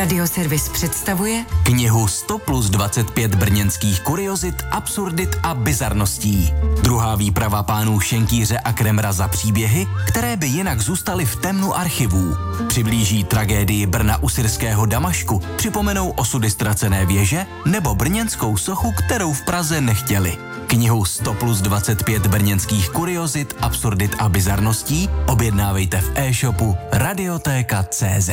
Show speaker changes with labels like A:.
A: Radioservis představuje
B: knihu 100 plus 25 brněnských kuriozit, absurdit a bizarností. Druhá výprava pánů Šenkýře a Kremra za příběhy, které by jinak zůstaly v temnu archivů. Přiblíží tragédii Brna u syrského Damašku, připomenou osudy ztracené věže nebo brněnskou sochu, kterou v Praze nechtěli. Knihu 100 plus 25 brněnských kuriozit, absurdit a bizarností objednávejte v e-shopu Radiotéka.cz.